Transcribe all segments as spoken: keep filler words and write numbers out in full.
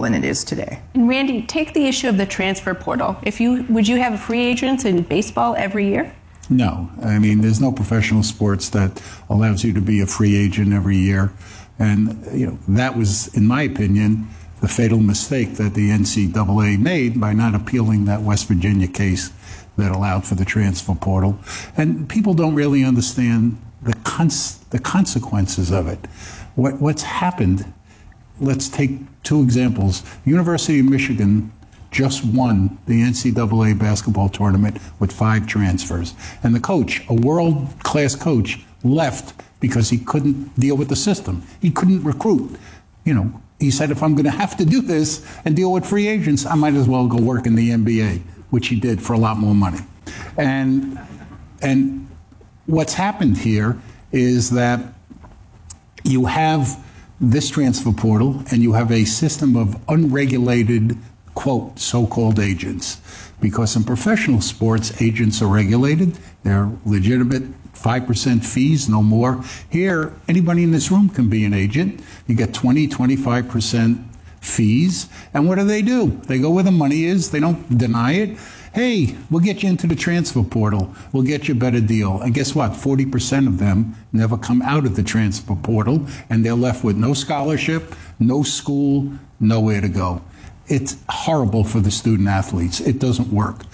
than it is today. And Randy, take the issue of the transfer portal. If you would you have free agents in baseball every year? No. I mean, there's no professional sports that allows you to be a free agent every year. And, you know, that was, in my opinion, the fatal mistake that the N C double A made by not appealing that West Virginia case that allowed for the transfer portal. And people don't really understand the cons- the consequences of it. What what's happened, let's take two examples. University of Michigan just won the N C double A basketball tournament with five transfers. And the coach, a world-class coach, left because he couldn't deal with the system. He couldn't recruit. You know, he said, if I'm going to have to do this and deal with free agents, I might as well go work in the N B A, which he did for a lot more money. And and what's happened here is that you have this transfer portal and you have a system of unregulated, quote, so-called agents. Because in professional sports, agents are regulated. They're legitimate, five percent fees, no more. Here, anybody in this room can be an agent. You get twenty, twenty-five percent fees. And what do they do? They go where the money is. They don't deny it. Hey, we'll get you into the transfer portal. We'll get you a better deal. And guess what? forty percent of them never come out of the transfer portal, and they're left with no scholarship, no school, nowhere to go. It's horrible for the student athletes. It doesn't work.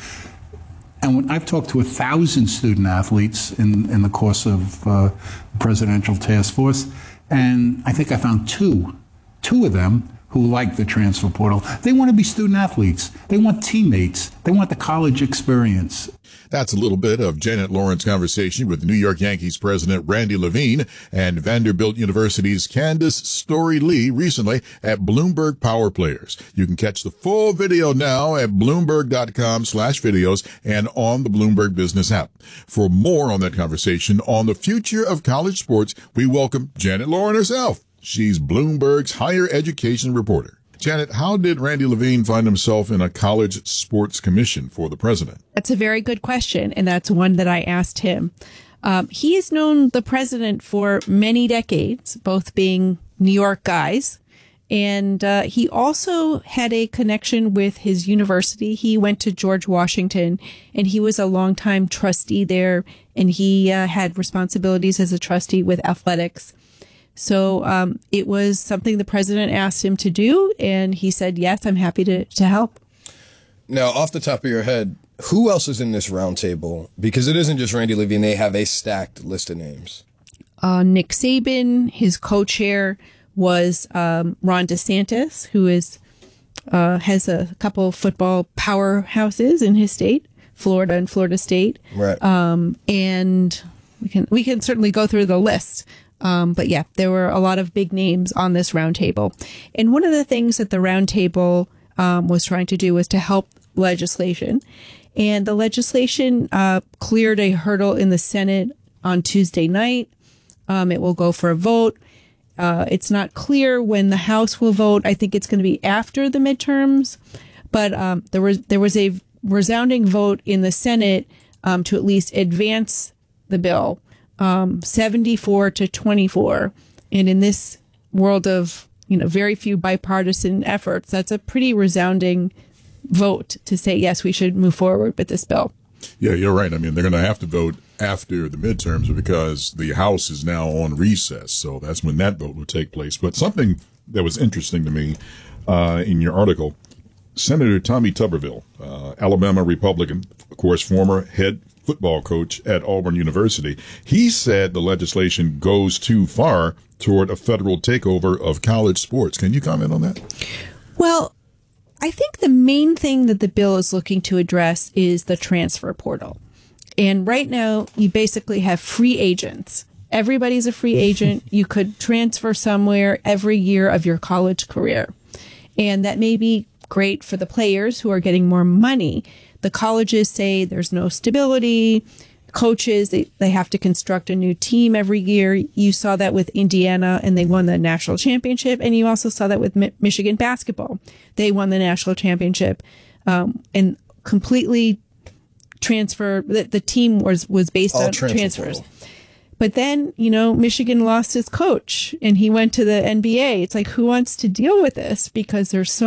And when I've talked to a thousand student athletes in, in the course of uh, presidential task force, and I think I found two, two of them who like the transfer portal. They want to be student athletes. They want teammates. They want the college experience. That's a little bit of Janet Lawrence conversation with New York Yankees president Randy Levine and Vanderbilt University's Candace Story Lee recently at Bloomberg Power Players. You can catch the full video now at Bloomberg.com slash videos and on the Bloomberg Business app. For more on that conversation on the future of college sports, we welcome Janet Lawrence herself. She's Bloomberg's higher education reporter. Janet, how did Randy Levine find himself in a college sports commission for the president? That's a very good question, and that's one that I asked him. Um, he has known the president for many decades, both being New York guys, and uh, he also had a connection with his university. He went to George Washington, and he was a longtime trustee there, and he uh, had responsibilities as a trustee with athletics. So um, it was something the president asked him to do, and he said, yes, I'm happy to, to help. Now, off the top of your head, who else is in this roundtable? Because it isn't just Randy Levine. They have a stacked list of names. Uh, Nick Saban, his co-chair was um, Ron DeSantis, who is uh, has a couple of football powerhouses in his state, Florida and Florida State. Right. Um, and we can we can certainly go through the list. Um, but yeah, there were a lot of big names on this roundtable. And one of the things that the roundtable um, was trying to do was to help legislation. And the legislation uh, cleared a hurdle in the Senate on Tuesday night. Um, it will go for a vote. Uh, it's not clear when the House will vote. I think it's going to be after the midterms. But um, there was there was a resounding vote in the Senate um, to at least advance the bill. Um, seventy-four to twenty-four. And in this world of, you know, very few bipartisan efforts, that's a pretty resounding vote to say, yes, we should move forward with this bill. Yeah, you're right. I mean, they're going to have to vote after the midterms because the House is now on recess. So that's when that vote will take place. But something that was interesting to me uh, in your article, Senator Tommy Tuberville, uh, Alabama Republican, of course, former head football coach at Auburn University. He said the legislation goes too far toward a federal takeover of college sports. Can you comment on that? Well, I think the main thing that the bill is looking to address is the transfer portal. And right now, you basically have free agents. Everybody's a free agent. You could transfer somewhere every year of your college career. And that may be great for the players who are getting more money. The colleges say there's no stability. Coaches, they, they have to construct a new team every year. You saw that with Indiana, and they won the national championship. And you also saw that with Mi- Michigan basketball. They won the national championship um, and completely transfer. The, the team was, was based All on transfer transfers. portal. But then, you know, Michigan lost his coach and he went to the N B A. It's like, who wants to deal with this? Because there's so